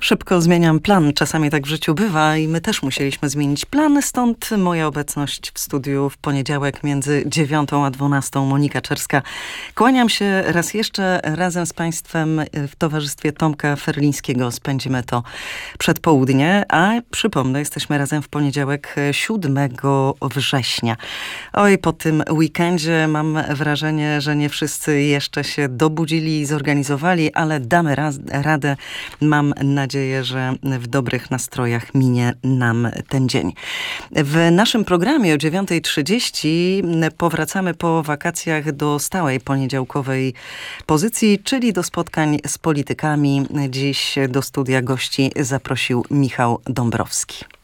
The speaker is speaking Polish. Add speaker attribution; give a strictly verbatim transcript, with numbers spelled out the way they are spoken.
Speaker 1: Szybko zmieniam plan. Czasami tak w życiu bywa i my też musieliśmy zmienić plan. Stąd moja obecność w studiu w poniedziałek między dziewiątą a dwunastą. Monika Czerska. Kłaniam się raz jeszcze. Razem z Państwem w towarzystwie Tomka Ferlińskiego spędzimy to przedpołudnie. A przypomnę, jesteśmy razem w poniedziałek siódmego września. Oj, po tym weekendzie mam wrażenie, że nie wszyscy jeszcze się dobudzili i zorganizowali, ale damy raz, radę. Mam nadzieję, że w dobrych nastrojach minie nam ten dzień. W naszym programie o dziewiątej trzydzieści powracamy po wakacjach do stałej poniedziałkowej pozycji, czyli do spotkań z politykami. Dziś do studia gości zaprosił Michał Dąbrowski.